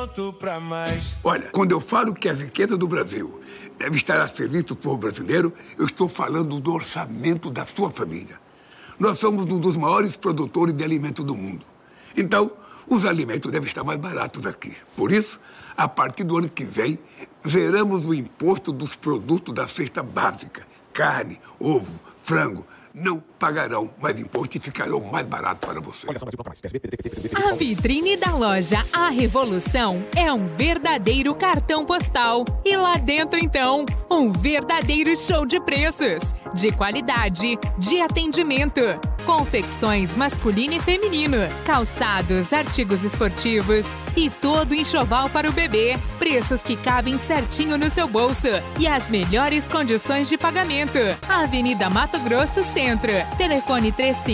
pronto pra mais. Olha, quando eu falo que a riqueza do Brasil deve estar a serviço do povo brasileiro, eu estou falando do orçamento da sua família. Nós somos um dos maiores produtores de alimentos do mundo. Então, os alimentos devem estar mais baratos aqui. Por isso, a partir do ano que vem, zeramos o imposto dos produtos da cesta básica. Carne, ovo, frango. Não pagarão mais imposto e ficarão mais barato para você. A vitrine da loja A Revolução é um verdadeiro cartão postal. E lá dentro, então, um verdadeiro show de preços, de qualidade, de atendimento. Confecções masculino e feminino, calçados, artigos esportivos e todo o enxoval para o bebê. Preços que cabem certinho no seu bolso e as melhores condições de pagamento. Avenida Mato Grosso Centro. Telefone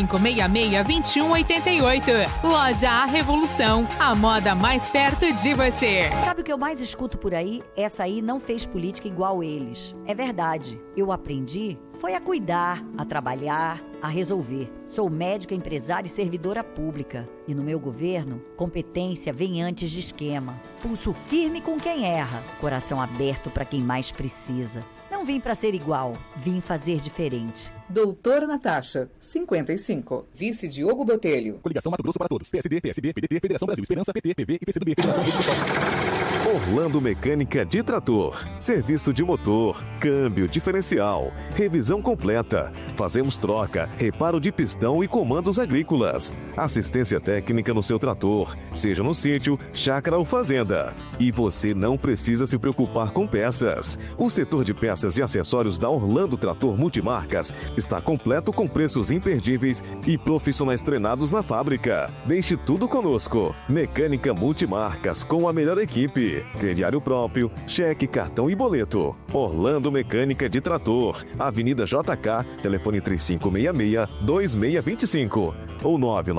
3566-2188. Loja A Revolução. A moda mais perto de você. Sabe o que eu mais escuto por aí? Essa aí não fez política igual eles. É verdade. Eu aprendi foi a cuidar, a trabalhar, a resolver. Sou médica, empresária e servidora pública. E no meu governo, competência vem antes de esquema. Pulso firme com quem erra. Coração aberto para quem mais precisa. Não vim para ser igual, vim fazer diferente. Doutora Natasha, 55. Vice Diogo Botelho. Coligação Mato Grosso para Todos. PSD, PSB, PDT, Federação Brasil, Esperança, PT, PV e PCdoB, Federação Rede Pessoal. Orlando Mecânica de Trator. Serviço de motor, câmbio, diferencial, revisão completa. Fazemos troca, reparo de pistão e comandos agrícolas. Assistência técnica no seu trator, seja no sítio, chácara ou fazenda. E você não precisa se preocupar com peças. O setor de peças e acessórios da Orlando Trator Multimarcas está completo com preços imperdíveis e profissionais treinados na fábrica. Deixe tudo conosco. Mecânica Multimarcas com a melhor equipe. Crediário próprio, cheque, cartão e boleto. Orlando Mecânica de Trator. Avenida JK, telefone 3566-2625 ou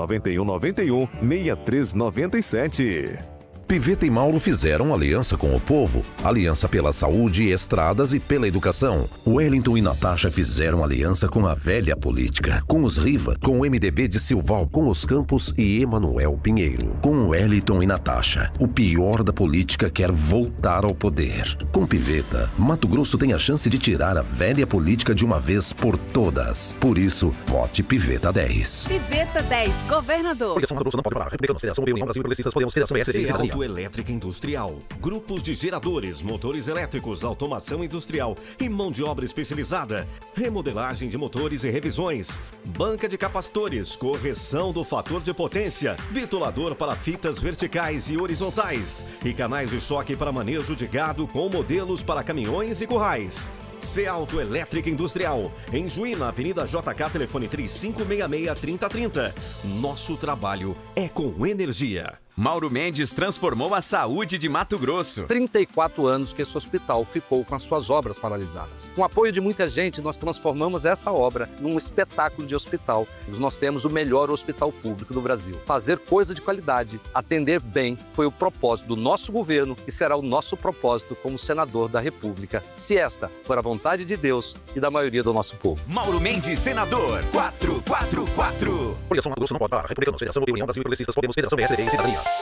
99191-6397. Piveta e Mauro fizeram aliança com o povo, aliança pela saúde, estradas e pela educação. Wellington e Natasha fizeram aliança com a velha política, com os Riva, com o MDB de Silval, com os Campos e Emanuel Pinheiro. Com Wellington e Natasha, o pior da política quer voltar ao poder. Com Piveta, Mato Grosso tem a chance de tirar a velha política de uma vez por todas. Por isso, vote Piveta 10. Piveta 10, governador. Coligação Mato Grosso não pode parar. Republicanos, Federação União Brasil, Progressistas, Podemos, Federação PSD e Cidadania. Elétrica Industrial, grupos de geradores, motores elétricos, automação industrial e mão de obra especializada, remodelagem de motores e revisões, banca de capacitores, correção do fator de potência, bitolador para fitas verticais e horizontais e canais de choque para manejo de gado com modelos para caminhões e currais. Ceauto Elétrica Industrial, em Juí, na Avenida JK, telefone 3566-3030. Nosso trabalho é com energia. Mauro Mendes transformou a saúde de Mato Grosso. 34 anos que esse hospital ficou com as suas obras paralisadas. Com o apoio de muita gente, nós transformamos essa obra num espetáculo de hospital. Nós temos o melhor hospital público do Brasil. Fazer coisa de qualidade, atender bem, foi o propósito do nosso governo e será o nosso propósito como senador da República, se esta for a vontade de Deus e da maioria do nosso povo. Mauro Mendes, senador, 444. Coligação Mato Grosso não pode parar. Republicanos, Federação União Brasil, Progressistas, Podemos, Federação PSD e Cidadania.